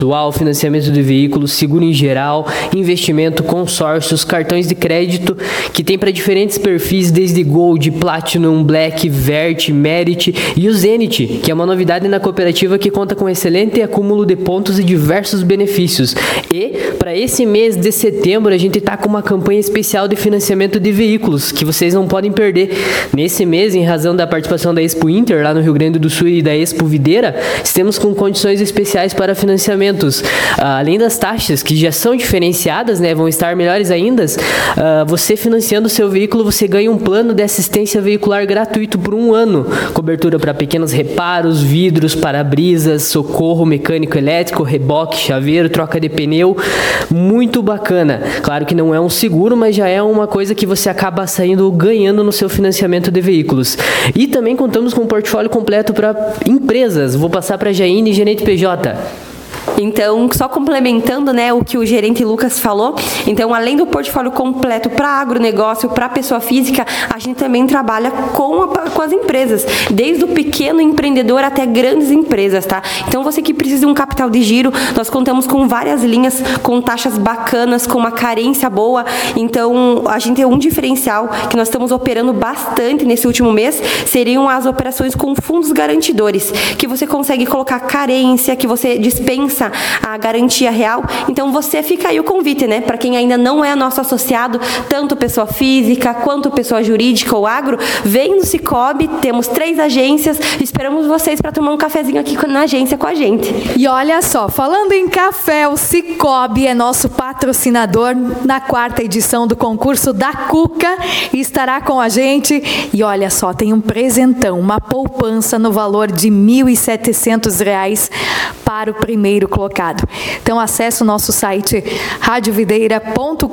financiamento de veículos, seguro em geral, investimento, consórcios, cartões de crédito, que tem para diferentes perfis, desde Gold, Platinum, Black, Vert, Merit e o Zenith, que é uma novidade na cooperativa que conta com excelente acúmulo de pontos e diversos benefícios. E para esse mês de setembro a gente está com uma campanha especial de financiamento de veículos, que vocês não podem perder. Nesse mês, em razão da participação da Expo Inter, lá no Rio Grande do Sul, e da Expo Videira, estamos com condições especiais para financiamento. Além das taxas que já são diferenciadas, né, vão estar melhores ainda, você financiando o seu veículo, você ganha um plano de assistência veicular gratuito por 1 ano, cobertura para pequenos reparos, vidros, para-brisas, socorro mecânico elétrico, reboque, chaveiro, troca de pneu, muito bacana. Claro que não é um seguro, mas já é uma coisa que você acaba saindo ganhando no seu financiamento de veículos. E também contamos com um portfólio completo para empresas. Vou passar para a Jaine, gerente PJ. Então, só complementando, né, o que o gerente Lucas falou, então, além do portfólio completo para agronegócio, para pessoa física, a gente também trabalha com as empresas, desde o pequeno empreendedor até grandes empresas, tá? Então, você que precisa de um capital de giro, nós contamos com várias linhas, com taxas bacanas, com uma carência boa. Então, a gente tem um diferencial que nós estamos operando bastante nesse último mês, seriam as operações com fundos garantidores, que você consegue colocar carência, que você dispensa a garantia real. Então você fica aí o convite, né? Para quem ainda não é nosso associado, tanto pessoa física quanto pessoa jurídica ou agro, vem no Cicobi, temos 3 agências, esperamos vocês para tomar um cafezinho aqui na agência com a gente. E olha só, falando em café, o Cicobi é nosso patrocinador na 4ª edição do concurso da Cuca e estará com a gente. E olha só, tem um presentão, uma poupança no valor de R$ 1.700 para o primeiro colocado. Então acesse o nosso site radiovideira.com.br,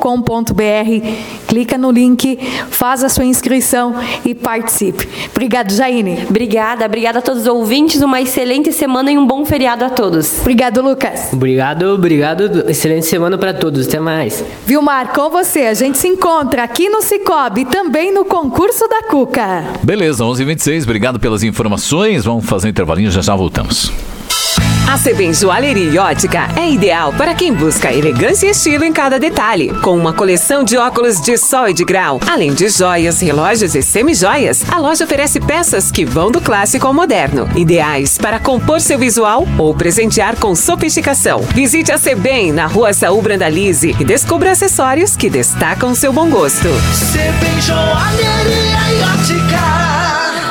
clica no link, faz a sua inscrição e participe. Obrigado, Jaine. Obrigada a todos os ouvintes, uma excelente semana e um bom feriado a todos. Obrigado, Lucas. Obrigado, excelente semana para todos, até mais. Vilmar, com você, a gente se encontra aqui no Cicobi e também no concurso da Cuca. Beleza, 11h26, obrigado pelas informações, vamos fazer um intervalinho, já voltamos. A Sebem Joalheria e Ótica é ideal para quem busca elegância e estilo em cada detalhe. Com uma coleção de óculos de sol e de grau, além de joias, relógios e semijoias, a loja oferece peças que vão do clássico ao moderno, ideais para compor seu visual ou presentear com sofisticação. Visite a Sebem na Rua Saul Brandalize e descubra acessórios que destacam seu bom gosto. Sebem Joalheria e Ótica.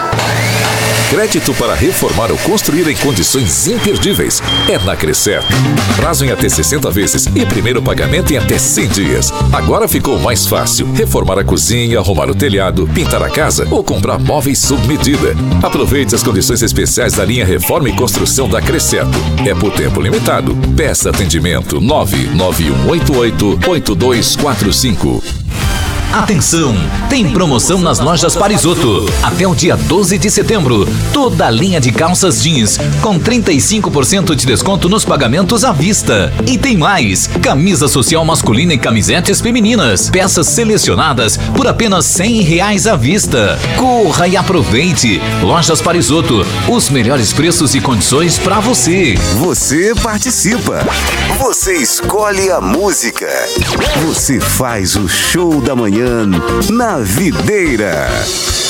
Crédito para reformar ou construir em condições imperdíveis é na Crescer. Prazo em até 60 vezes e primeiro pagamento em até 100 dias. Agora ficou mais fácil reformar a cozinha, arrumar o telhado, pintar a casa ou comprar móveis sob medida. Aproveite as condições especiais da linha Reforma e Construção da Crescer. É por tempo limitado. Peça atendimento 99188-8245. Atenção! Tem promoção nas lojas Parisotto. Até o dia 12 de setembro. Toda a linha de calças jeans com 35% de desconto nos pagamentos à vista. E tem mais! Camisa social masculina e camisetes femininas. Peças selecionadas por apenas R$100 à vista. Corra e aproveite! Lojas Parisotto. Os melhores preços e condições para você. Você participa. Você escolhe a música. Você faz o show da manhã na Videira.